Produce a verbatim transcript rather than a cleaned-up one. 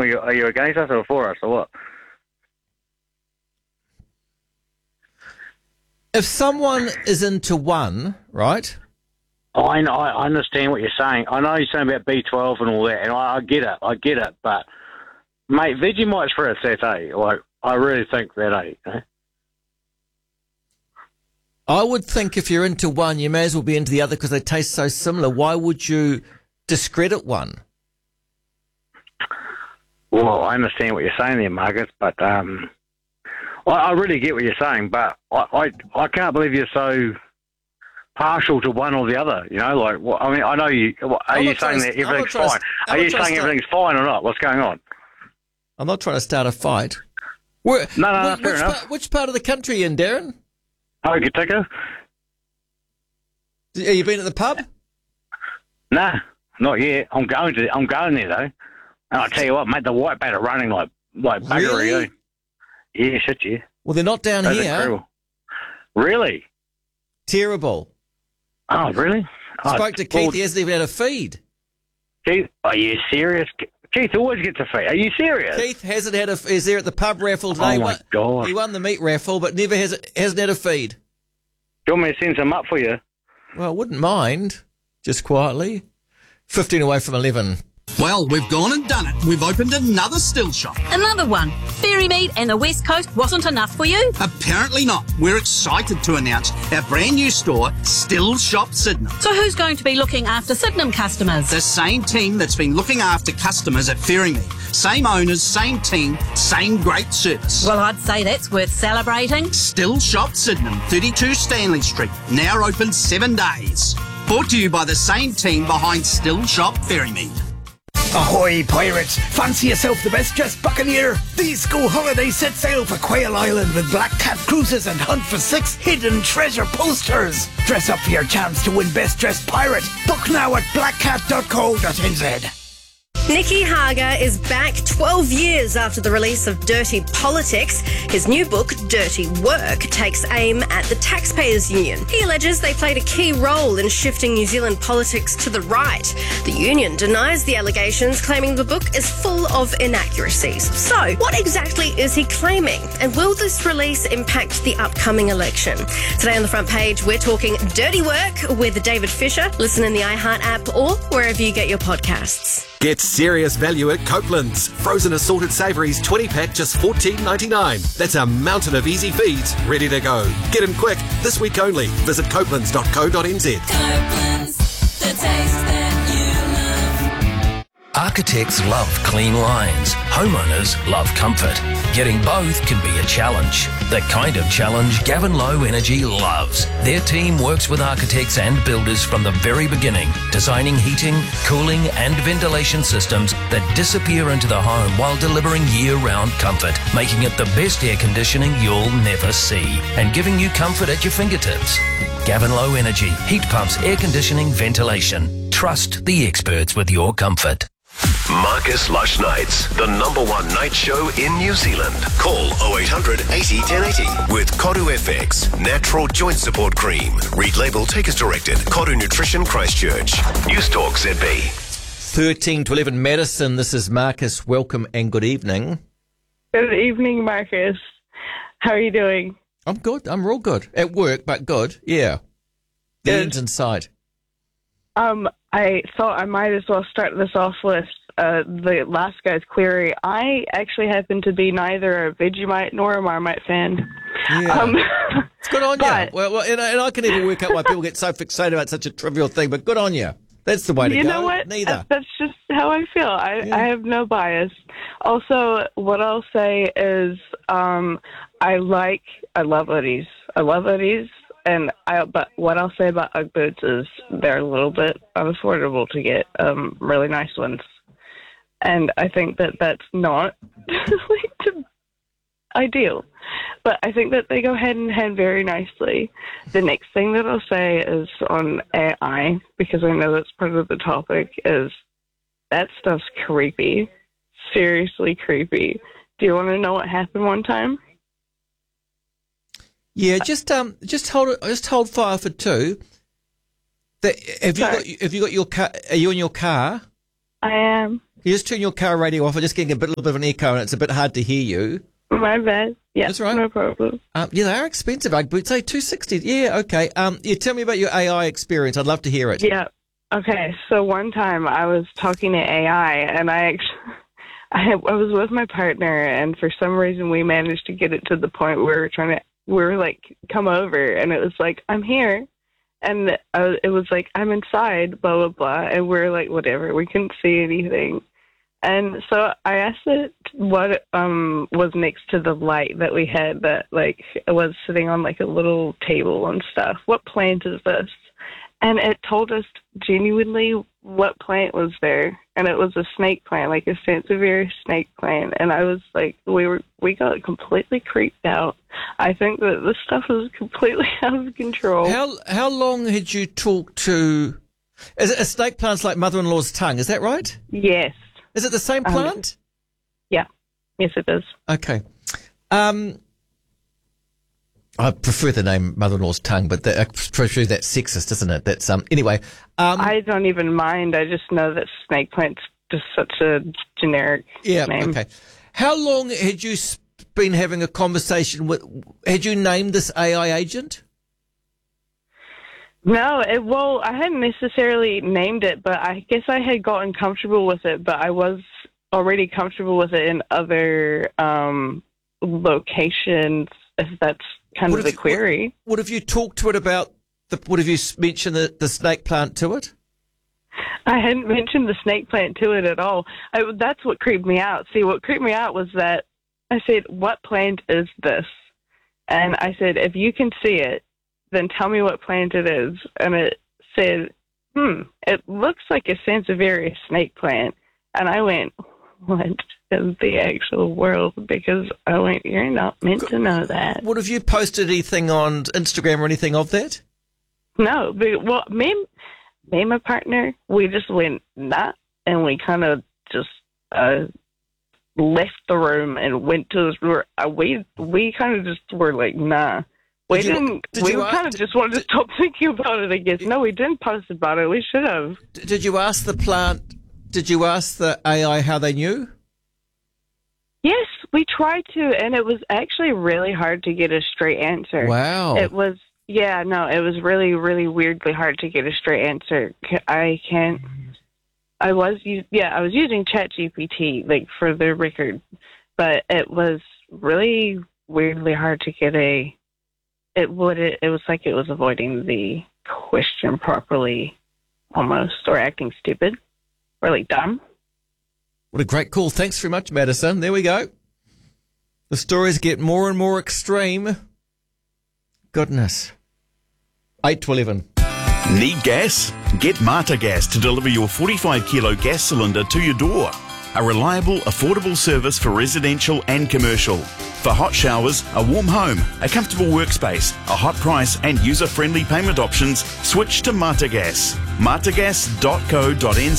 Are you, are you against us or for us or what? If someone is into one, right? I know, I understand what you're saying. I know you're saying about B twelve and all that, and I, I get it. I get it, but mate, Vegemite's for us, that, eh? Like, I really think that, eh? eh? I would think if you're into one, you may as well be into the other because they taste so similar. Why would you discredit one? Well, I understand what you're saying there, Marcus, but um, I, I really get what you're saying, but I, I, I can't believe you're so partial to one or the other, you know? Like, well, I mean, I know you... Are I'm you not trying saying to- that I'm not everything's trying to- fine? I'm Are not you trying to saying start- everything's fine or not? What's going on? I'm not trying to start a fight. Where, No, no, no, which, fair which, enough. part, which part of the country are you in, Darren? Hokitika? Have you been at the pub? Nah, not yet. I'm going to. I'm going there, though. And I tell you what, mate, the white bat are running like, like buggery. Really? eh? Yeah, shit, yeah. Well, they're not down That's here. incredible. Really? Terrible. Oh, really? Spoke oh, to Keith. well, He hasn't even had a feed. Keith, are you serious? Keith always gets a fee. Are you serious? Keith hasn't had a. Is there at the pub raffle today? Oh, my Won- God. He won the meat raffle, but never has hasn't had a feed. Do you want me to send some up for you? Well, I wouldn't mind. Just quietly. Fifteen away from eleven. Well, we've gone and done it. We've opened another still shop. Another one. Fairy meat and the West Coast wasn't enough for you? Apparently not. We're excited to announce our brand new store, Still Shop Sydenham. So who's going to be looking after Sydenham customers? The same team that's been looking after customers at Ferrymead. Same owners, same team, same great service. Well, I'd say that's worth celebrating. Still Shop Sydenham, thirty-two Stanley Street. Now open seven days. Brought to you by the same team behind Still Shop Ferrymead. Ahoy, pirates! Fancy yourself the best dressed buccaneer? These school holidays set sail for Quail Island with Black Cat cruises and hunt for six hidden treasure posters. Dress up for your chance to win best dressed pirate. Book now at black cat dot co dot n z. Nicky Hager is back twelve years after the release of Dirty Politics. His new book, Dirty Work, takes aim at the Taxpayers Union. He alleges they played a key role in shifting New Zealand politics to the right. The union denies the allegations, claiming the book is full of inaccuracies. So, what exactly is he claiming? And will this release impact the upcoming election? Today on the front page, we're talking Dirty Work with David Fisher. Listen in the iHeart app or wherever you get your podcasts. Get serious value at Copeland's. Frozen assorted savouries twenty pack just fourteen ninety-nine. That's a mountain of easy feeds ready to go. Get them quick, this week only. Visit copelands dot co dot n z. Copeland's, the taste that you love. Architects love clean lines. Homeowners love comfort. Getting both can be a challenge. The kind of challenge Gavin Low Energy loves. Their team works with architects and builders from the very beginning, designing heating, cooling and ventilation systems that disappear into the home while delivering year-round comfort, making it the best air conditioning you'll never see and giving you comfort at your fingertips. Gavin Low Energy, heat pumps, air conditioning, ventilation. Trust the experts with your comfort. Marcus Lush Nights, the number one night show in New Zealand. Call oh eight hundred eighty ten eighty with Kodu F X, natural joint support cream. Read label, take as directed. Kodu Nutrition Christchurch. News Talk Z B. thirteen to eleven Madison, this is Marcus. Welcome and good evening. Good evening, Marcus. How are you doing? I'm good. I'm real good. At work, but good. Yeah. The Good. end's in sight. Um, I thought I might as well start this off with uh, the last guy's query. I actually happen to be neither a Vegemite nor a Marmite fan. Yeah. Um, It's good on but- you. Well, well and, I- and I can even work out why people get so fixated about such a trivial thing, but good on you. That's the way to you go. know what? Neither. Uh, That's just how I feel. I, I have no bias. Also, what I'll say is um, I like, I love hoodies. I love hoodies. And I, but what I'll say about Ugg boots is they're a little bit unaffordable to get um, really nice ones. And I think that that's not like, ideal. But I think that they go hand in hand very nicely. The next thing that I'll say is on A I, because I know that's part of the topic, is that stuff's creepy. Seriously creepy. Do you want to know what happened one time? Yeah, just um, just hold it. Just hold fire for two. The, have you Sorry. got? Have you got your car? Are you in your car? I am. You just turn your car radio off. I'm just getting a bit, little bit of an echo, and it's a bit hard to hear you. My bad. Yeah, that's right. No problem. Um, yeah, they are expensive. I'd say two sixty. Yeah, okay. Um, yeah, tell me about your A I experience. I'd love to hear it. Yeah. Okay. So one time I was talking to A I, and I actually, I, had, I was with my partner, and for some reason we managed to get it to the point where we were trying to, we were like, come over, and it was like, I'm here. And uh, it was like, I'm inside, blah, blah, blah. And we're like, whatever. We couldn't see anything. And so I asked it what um was next to the light that we had that, like, was sitting on, like, a little table and stuff. What plant is this? And it told us genuinely what plant was there. And it was a snake plant, like a Sansevieria snake plant. And I was like, we were we got completely creeped out. I think that this stuff is completely out of control. How how long had you talked to... Is it a snake plant's like mother-in-law's tongue, is that right? Yes. Is it the same plant? Um, yeah. Yes, it is. Okay. Um, I prefer the name mother-in-law's tongue, but the, I prefer that's sexist, isn't it? That's um. Anyway, um, I don't even mind. I just know that snake plant's just such a generic yeah, name. Okay. How long had you been having a conversation with? Had you named this A I agent? No, it, well, I hadn't necessarily named it, but I guess I had gotten comfortable with it, but I was already comfortable with it in other um, locations, if that's kind what of the you, query. What, what have you talked to it about? The, what have you mentioned the, the snake plant to it? I hadn't mentioned the snake plant to it at all. I, that's what creeped me out. See, what creeped me out was that I said, what plant is this? And I said, if you can see it, then tell me what plant it is. And it said, hmm, it looks like a Sansevieria snake plant. And I went, what in the actual world? Because I went, you're not meant to know that. What, have you posted anything on Instagram or anything of that? No, but, well, me, me and my partner, we just went, nah, and we kind of just uh, left the room and went to the, uh, we, we kind of just were like, nah. We Did you- didn't. did we you kind of ask- just wanted to stop thinking about it. I guess. No, we didn't post about it. We should have. D- Did you ask the plant? Did you ask the A I how they knew? Yes, we tried to, and it was actually really hard to get a straight answer. Wow. It was. Yeah, no, it was really, really weirdly hard to get a straight answer. C- I can't. I was. u- Yeah, I was using ChatGPT like for the record, but it was really weirdly hard to get a. It would. It, it was like it was avoiding the question properly, almost, or acting stupid, or like dumb. What a great call. Thanks very much, Madison. There we go. The stories get more and more extreme. Goodness. eight to eleven. Need gas? Get Marta Gas to deliver your forty-five kilo gas cylinder to your door. A reliable, affordable service for residential and commercial. For hot showers, a warm home, a comfortable workspace, a hot price and user-friendly payment options, switch to Marta Gas. marta gas dot co dot n z